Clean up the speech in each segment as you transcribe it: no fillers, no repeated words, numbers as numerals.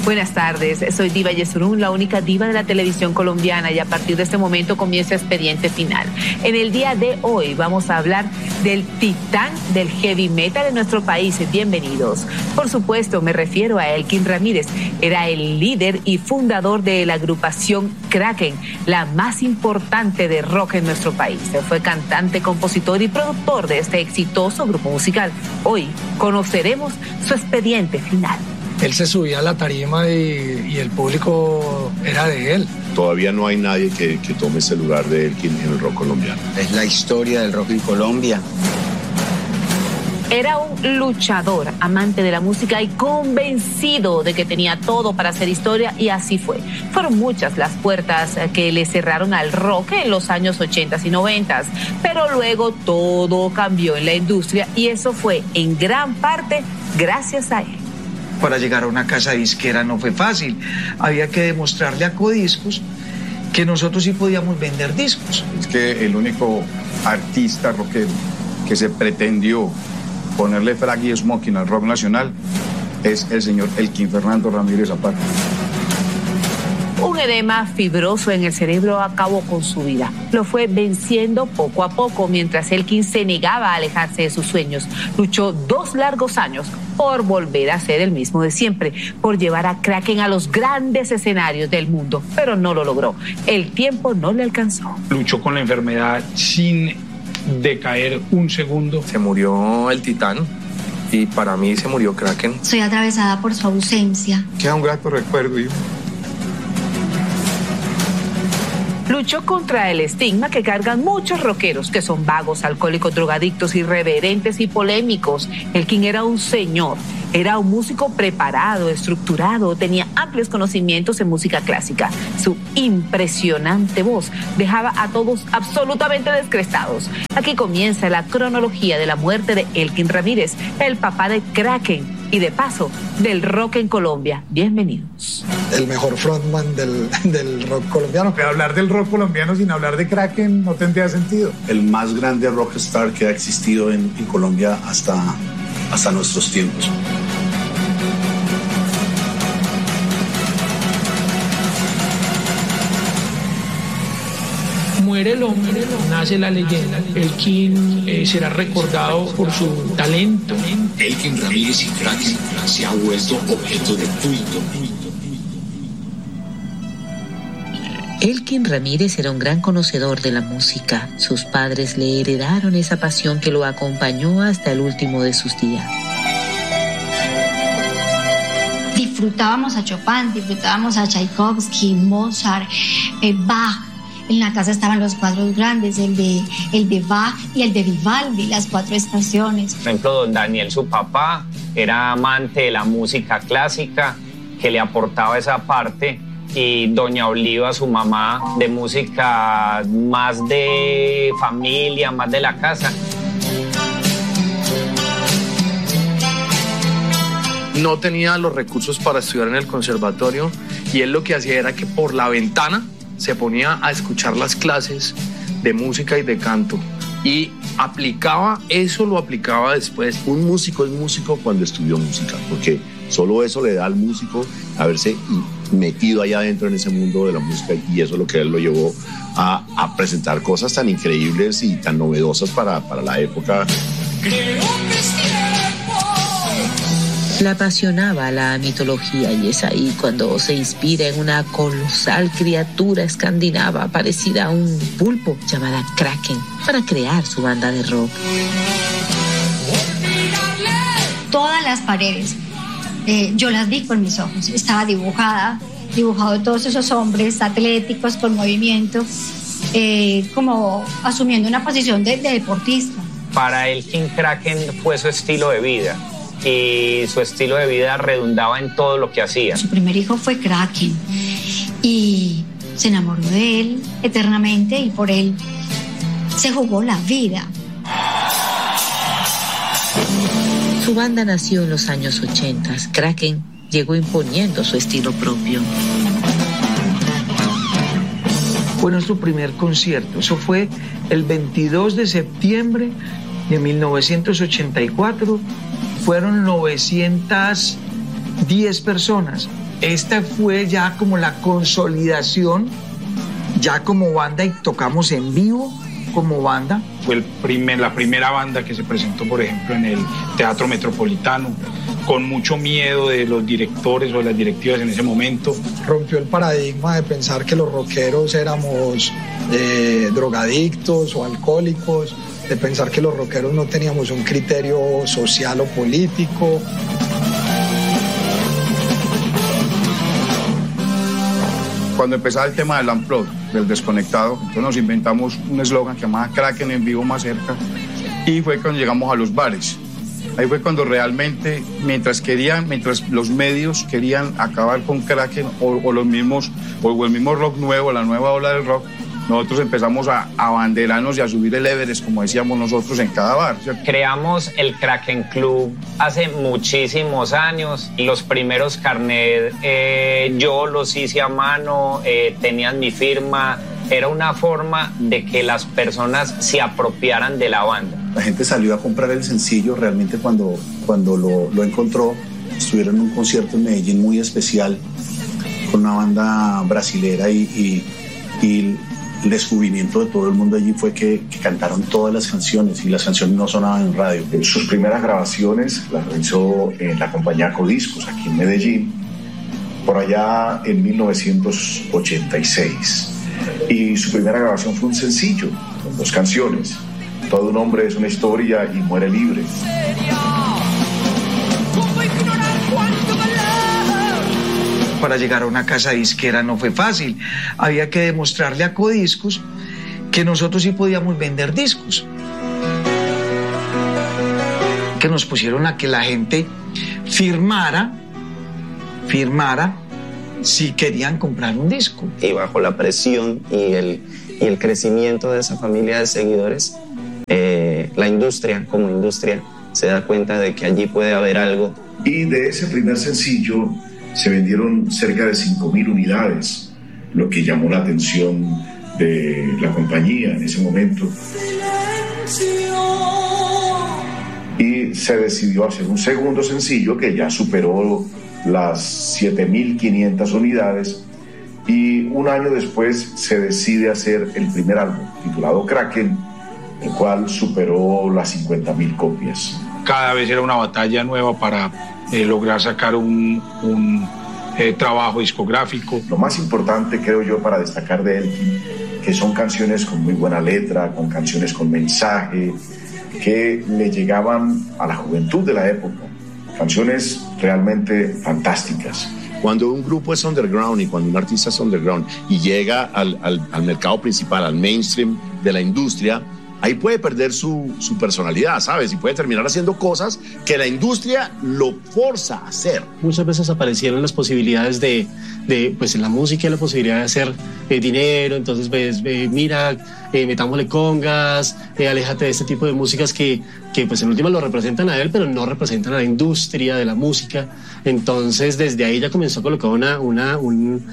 Buenas tardes, soy Diva Yesurún, la única diva de la televisión colombiana, y a partir de este momento comienza Expediente Final. En el día de hoy vamos a hablar del titán del heavy metal de nuestro país. Bienvenidos. Por supuesto, me refiero a Elkin Ramírez. Era el líder y fundador de la agrupación Kraken, la más importante de rock en nuestro país. Fue cantante, compositor y productor de este exitoso grupo musical. Hoy conoceremos su expediente final. Él se subía a la tarima y el público era de él. Todavía no hay nadie que tome ese lugar de Elkin en el rock colombiano. Es la historia del rock en Colombia. Era un luchador, amante de la música y convencido de que tenía todo para hacer historia, y así fue. Fueron muchas las puertas que le cerraron al rock en los años 80 y 90, pero luego todo cambió en la industria, y eso fue en gran parte gracias a él. Para llegar a una casa disquera no fue fácil. Había que demostrarle a Codiscos que nosotros sí podíamos vender discos. Es que el único artista rockero que se pretendió ponerle frac y smoking al rock nacional es el señor Elkin Fernando Ramírez Zapata. Un edema fibroso en el cerebro acabó con su vida. Lo fue venciendo poco a poco mientras Elkin se negaba a alejarse de sus sueños. Luchó 2 largos años por volver a ser el mismo de siempre, por llevar a Kraken a los grandes escenarios del mundo, pero no lo logró. El tiempo no le alcanzó. Luchó con la enfermedad sin decaer un segundo. Se murió el titán y para mí se murió Kraken. Soy atravesada por su ausencia. Queda un grato recuerdo, hijo. Luchó contra el estigma que cargan muchos rockeros, que son vagos, alcohólicos, drogadictos, irreverentes y polémicos. Elkin era un señor, era un músico preparado, estructurado, tenía amplios conocimientos en música clásica. Su impresionante voz dejaba a todos absolutamente descrestados. Aquí comienza la cronología de la muerte de Elkin Ramírez, el papá de Kraken y de paso del rock en Colombia. Bienvenidos. El mejor frontman del rock colombiano. Pero hablar del rock colombiano sin hablar de Kraken no tendría sentido. El más grande rockstar que ha existido en Colombia hasta nuestros tiempos. Muere el hombre, nace la leyenda. Elkin será recordado por su talento. Elkin Ramírez y Kraken se ha vuelto objeto de culto. Elkin Ramírez era un gran conocedor de la música. Sus padres le heredaron esa pasión que lo acompañó hasta el último de sus días. Disfrutábamos a Chopin, disfrutábamos a Tchaikovsky, Mozart, Bach. En la casa estaban los cuadros grandes, el de Bach y el de Vivaldi, las 4 estaciones. Por ejemplo, don Daniel, su papá, era amante de la música clásica, que le aportaba esa parte, y doña Oliva, su mamá, de música más de familia, más de la casa. No tenía los recursos para estudiar en el conservatorio y él lo que hacía era que por la ventana se ponía a escuchar las clases de música y de canto y lo aplicaba después. Un músico es músico cuando estudió música, porque solo eso le da al músico haberse metido allá adentro en ese mundo de la música, y eso es lo que él lo llevó a presentar cosas tan increíbles y tan novedosas para la época. Le apasionaba la mitología, y es ahí cuando se inspira en una colosal criatura escandinava parecida a un pulpo llamada Kraken para crear su banda de rock. Todas las paredes, yo las vi con mis ojos. Estaba dibujado todos esos hombres atléticos con movimiento, como asumiendo una posición de deportista. Para Elkin, Kraken fue su estilo de vida. Y su estilo de vida redundaba en todo lo que hacía. Su primer hijo fue Kraken y se enamoró de él eternamente, y por él se jugó la vida. Su banda nació en los años 80. Kraken llegó imponiendo su estilo propio. Fue nuestro primer concierto. Eso fue el 22 de septiembre de 1984. Fueron 910 personas. esta fue ya como la consolidación, ya como banda, y tocamos en vivo como banda. Fue la primera banda que se presentó, por ejemplo, en el Teatro Metropolitano, con mucho miedo de los directores o de las directivas en ese momento. Rompió el paradigma de pensar que los rockeros éramos drogadictos o alcohólicos, de pensar que los rockeros no teníamos un criterio social o político. Cuando empezaba el tema del unplugged, del desconectado, entonces nos inventamos un eslogan que llamaba Kraken en vivo más cerca, y fue cuando llegamos a los bares. Ahí fue cuando realmente, mientras los medios querían acabar con Kraken o el mismo rock nuevo, la nueva ola del rock, nosotros empezamos a abanderarnos y a subir el Everest, como decíamos nosotros, en cada bar, ¿cierto? Creamos el Kraken Club hace muchísimos años. Los primeros carnet yo los hice a mano, tenían mi firma. Era una forma de que las personas se apropiaran de la banda. La gente salió a comprar el sencillo realmente cuando lo encontró. Estuvieron en un concierto en Medellín muy especial con una banda brasilera y el descubrimiento de todo el mundo allí fue que cantaron todas las canciones y las canciones no sonaban en radio. Sus primeras grabaciones las realizó en la compañía Codiscos, aquí en Medellín, por allá en 1986. Y su primera grabación fue un sencillo, con 2 canciones. Todo un hombre es una historia y muere libre. Para llegar a una casa disquera no fue fácil. Había que demostrarle a Codiscos que nosotros sí podíamos vender discos. Que nos pusieron a que la gente firmara si querían comprar un disco. Y bajo la presión y el crecimiento de esa familia de seguidores, la industria como industria se da cuenta de que allí puede haber algo. Y de ese primer sencillo se vendieron cerca de 5.000 unidades, lo que llamó la atención de la compañía en ese momento. Y se decidió hacer un segundo sencillo que ya superó las 7.500 unidades, y un año después se decide hacer el primer álbum titulado Kraken, el cual superó las 50.000 copias. Cada vez era una batalla nueva para lograr sacar un trabajo discográfico. Lo más importante, creo yo, para destacar de Elkin, que son canciones con muy buena letra, con canciones con mensaje, que le llegaban a la juventud de la época. Canciones realmente fantásticas. Cuando un grupo es underground y cuando un artista es underground y llega al mercado principal, al mainstream de la industria, ahí puede perder su personalidad, ¿sabes? Y puede terminar haciendo cosas que la industria lo forza a hacer. Muchas veces aparecieron las posibilidades de pues en la música, la posibilidad de hacer dinero. Entonces, mira, metámosle congas, aléjate de este tipo de músicas que pues en última lo representan a él, pero no representan a la industria de la música. Entonces, desde ahí ya comenzó a colocar un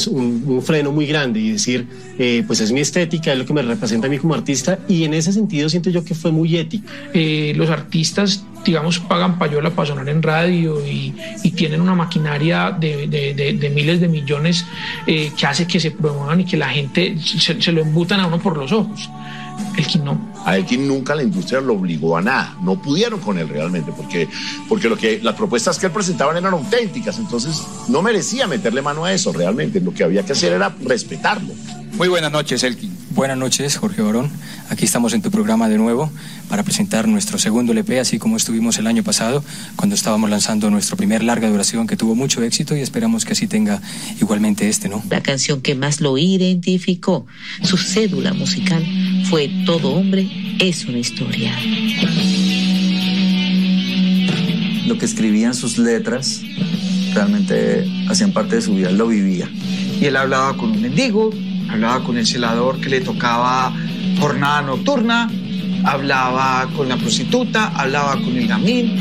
freno muy grande y decir, pues es mi estética, es lo que me representa a mí como artista, y en ese sentido siento yo que fue muy ético. Los artistas, digamos, pagan payola para sonar en radio y tienen una maquinaria de miles de millones que hace que se promuevan y que la gente se lo embutan a uno por los ojos. Elkin no. A Elkin nunca la industria lo obligó a nada, no pudieron con él realmente, porque las propuestas que él presentaban eran auténticas, entonces no merecía meterle mano a eso realmente, lo que había que hacer era respetarlo. Muy buenas noches, Elkin. Buenas noches, Jorge Barón. Aquí estamos en tu programa de nuevo para presentar nuestro segundo LP, así como estuvimos el año pasado cuando estábamos lanzando nuestro primer larga duración que tuvo mucho éxito, y esperamos que así tenga igualmente ¿no? La canción que más lo identificó, su cédula musical, fue Todo hombre es una historia. Lo que escribían sus letras realmente hacían parte de su vida, él lo vivía. Y él hablaba con un mendigo, hablaba con el celador que le tocaba jornada nocturna, hablaba con la prostituta, hablaba con el gamín.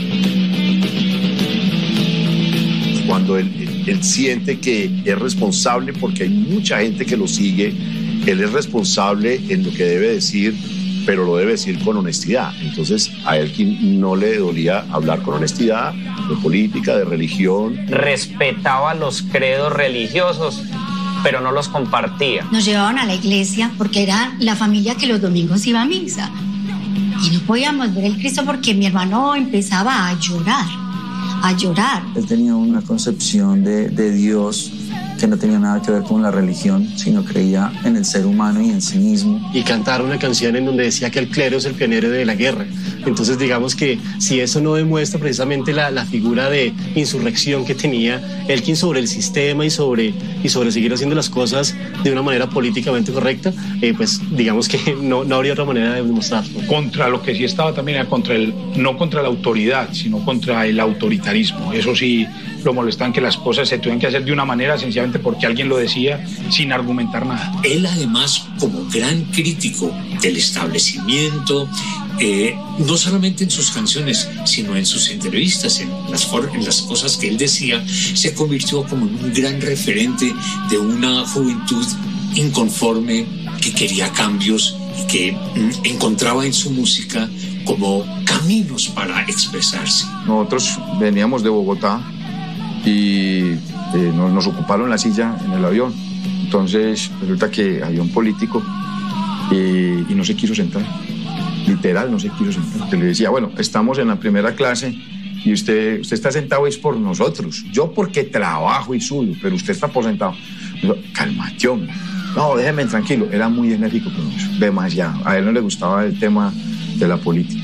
Cuando él siente que es responsable, porque hay mucha gente que lo sigue, él es responsable en lo que debe decir, pero lo debe decir con honestidad. Entonces a Elkin no le dolía hablar con honestidad de política, de religión. Respetaba los credos religiosos, pero no los compartía. Nos llevaban a la iglesia porque era la familia que los domingos iba a misa. Y no podíamos ver el Cristo porque mi hermano empezaba a llorar. Él tenía una concepción de Dios que no tenía nada que ver con la religión, sino creía en el ser humano y en sí mismo. Y cantar una canción en donde decía que el clero es el pionero de la guerra. Entonces digamos que si eso no demuestra precisamente la figura de insurrección que tenía Elkin sobre el sistema y sobre seguir haciendo las cosas de una manera políticamente correcta, pues digamos que no habría otra manera de demostrarlo. Contra lo que sí estaba también era no contra la autoridad, sino contra el autoritarismo. Eso sí lo molestaban, que las cosas se tuvieran que hacer de una manera sencillamente porque alguien lo decía sin argumentar nada. Él además, como gran crítico del establecimiento, no solamente en sus canciones, sino en sus entrevistas, en las cosas que él decía, se convirtió como en un gran referente de una juventud inconforme que quería cambios y que encontraba en su música como caminos para expresarse. Nosotros veníamos de Bogotá y nos ocuparon la silla en el avión. Entonces resulta que había un político y no se quiso sentar. Literal, no se quiso sentar. Le decía, bueno, estamos en la primera clase y usted está sentado es por nosotros. Yo porque trabajo y sudo, pero usted está por sentado. Digo, cálmate, hombre. No, déjeme tranquilo. Era muy enérgico con eso, demasiado. A él no le gustaba el tema de la política.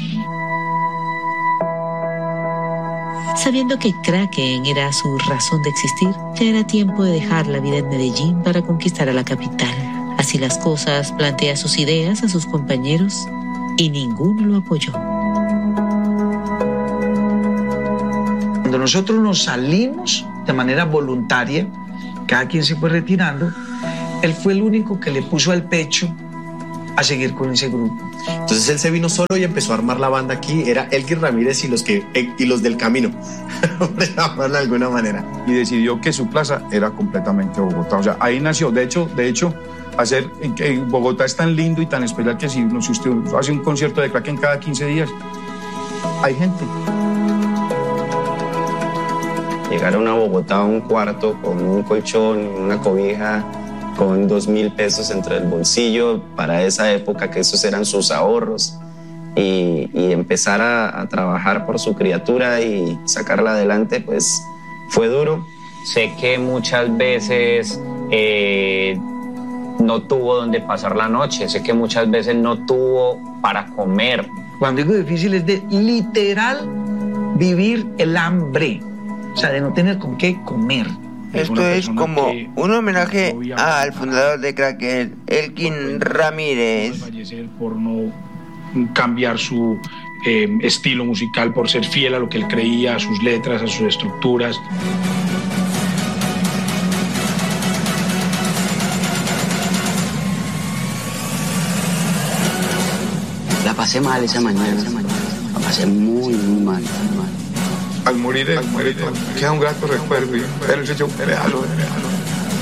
Sabiendo que Kraken era su razón de existir, ya era tiempo de dejar la vida en Medellín para conquistar a la capital. Así las cosas, plantea sus ideas a sus compañeros y ninguno lo apoyó. Cuando nosotros nos salimos de manera voluntaria, cada quien se fue retirando, él fue el único que le puso al pecho a seguir con ese grupo. Entonces él se vino solo y empezó a armar la banda aquí. Era Elkin Ramírez y los del camino, por llamarlo de alguna manera. Y decidió que su plaza era completamente Bogotá. O sea, ahí nació. De hecho, en Bogotá es tan lindo y tan especial que si usted hace un concierto de Kraken cada 15 días, hay gente. Llegaron a Bogotá a un cuarto con un colchón, una cobija, con 2.000 pesos entre el bolsillo, para esa época que esos eran sus ahorros, y empezar a trabajar por su criatura y sacarla adelante, pues fue duro. Sé que muchas veces no tuvo donde pasar la noche, sé que muchas veces no tuvo para comer. Cuando digo difícil es de literal vivir el hambre, o sea, de no tener con qué comer. Esto es como un homenaje al fundador de Kraken, Elkin Ramírez. Fallecer por no cambiar su estilo musical, por ser fiel a lo que él creía, a sus letras, a sus estructuras. La pasé mal esa mañana. La pasé muy mal. Al morir, queda un grato recuerdo, pero ese yo,